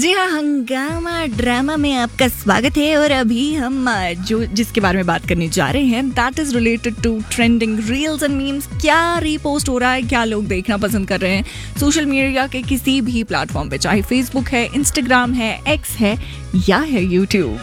जी हाँ, हंगामा ड्रामा में आपका स्वागत है। और अभी हम जिसके बारे में बात करने जा रहे हैं that is related to trending reels and memes. क्या रीपोस्ट हो रहा है, क्या लोग देखना पसंद कर रहे हैं सोशल मीडिया के किसी भी प्लेटफॉर्म पे, चाहे फेसबुक है, इंस्टाग्राम है, एक्स है या है यूट्यूब।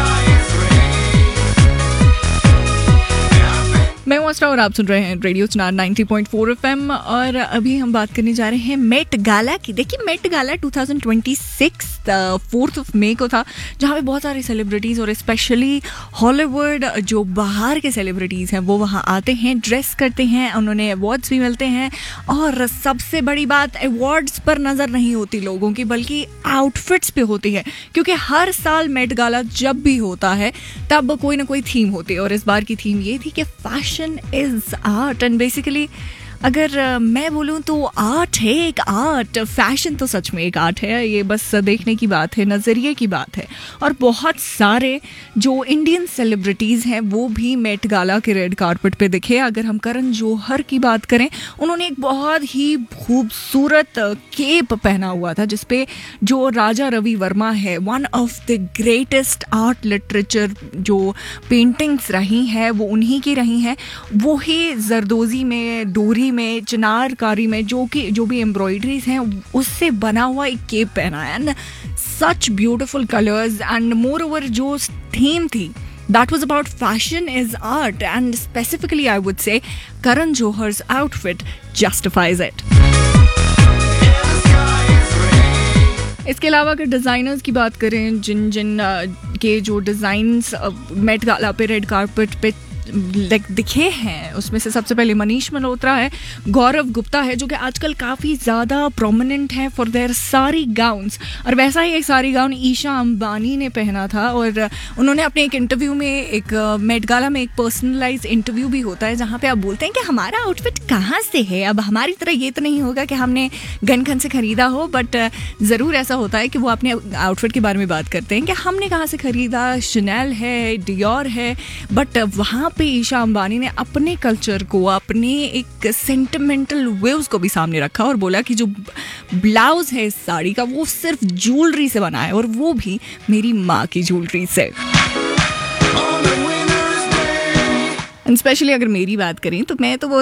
मैं वास्ता और आप सुन रहे हैं रेडियो चनार 90.4 FM। और अभी हम बात करने जा रहे हैं मेट गाला की। देखिए, मेट गाला 2026 4 मई को था, जहाँ पे बहुत सारे सेलिब्रिटीज़ और स्पेशली हॉलीवुड जो बाहर के सेलिब्रिटीज़ हैं वो वहाँ आते हैं, ड्रेस करते हैं, उन्होंने अवार्ड्स भी मिलते हैं। और सबसे बड़ी बात, अवार्ड्स पर नज़र नहीं होती लोगों की, बल्कि आउटफिट्स पे होती है। क्योंकि हर साल मेट गाला जब भी होता है तब कोई ना कोई थीम होती है, और इस बार की थीम ये थी कि fashion is art. And basically अगर मैं बोलूँ तो आर्ट है, एक आर्ट। फैशन तो सच में एक आर्ट है, ये बस देखने की बात है, नज़रिए की बात है। और बहुत सारे जो इंडियन सेलिब्रिटीज़ हैं वो भी मेट गाला के रेड कारपेट पे दिखे। अगर हम करण जौहर की बात करें, उन्होंने एक बहुत ही खूबसूरत केप पहना हुआ था जिसपे जो राजा रवि वर्मा है, one of the greatest art literature जो पेंटिंग्स रही हैं वो उन्हीं की रही हैं। वो ही जरदोजी में, डोरी में, चिनारकारी में जो भी एम्ब्रॉयडरीज हैं उससे बना हुआ एक केप पहना है। And such beautiful colours and more over जो थीम थी that was about fashion is art, and specifically I would say Karan Johar's outfit justifies it. इसके अलावा अगर डिज़ाइनर्स की बात करें, जिन के जो डिज़ाइंस मेट गाला पे रेड कारपेट पे दिखे हैं, उसमें से सबसे पहले मनीष मल्होत्रा है, गौरव गुप्ता है जो कि आजकल काफ़ी ज़्यादा प्रोमिनेंट है फॉर देयर सारी गाउन्स। और वैसा ही एक सारी गाउन ईशा अंबानी ने पहना था। और उन्होंने अपने एक इंटरव्यू में, एक मेट गाला में एक पर्सनलाइज इंटरव्यू भी होता है जहाँ पे आप बोलते हैं कि हमारा आउटफिट कहाँ से है। अब हमारी तरह ये तो नहीं होगा कि हमने गन से ख़रीदा हो, बट ज़रूर ऐसा होता है कि वो अपने आउटफिट के बारे में बात करते हैं कि हमने कहाँ से ख़रीदा, शनेल है, डियोर है। बट वहाँ पे ईशा अंबानी ने अपने कल्चर को, अपने एक सेंटिमेंटल वेव्स को भी सामने रखा और बोला कि जो ब्लाउज है इस साड़ी का वो सिर्फ ज्वेलरी से बना है, और वो भी मेरी माँ की ज्वेलरी से। स्पेशली अगर मेरी बात करें तो मैं तो वो